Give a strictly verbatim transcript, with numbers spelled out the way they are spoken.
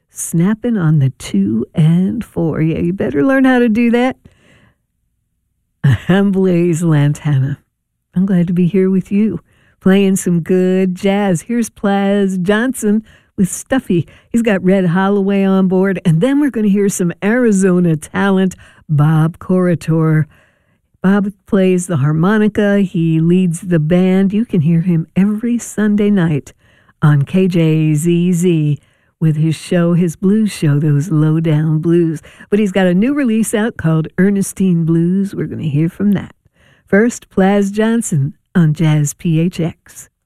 snapping on the two and four. Yeah, you better learn how to do that. I'm Blaze Lantana. I'm glad to be here with you, playing some good jazz. Here's Plaz Johnson with Stuffy. He's got Red Holloway on board, and then we're going to hear some Arizona talent, Bob Corritore. Bob plays the harmonica. He leads the band. You can hear him every Sunday night on K J Z Z with his show, his blues show, those Lowdown Blues. But he's got a new release out called Ernestine Blues. We're going to hear from that. First, Plaz Johnson on Jazz P H X.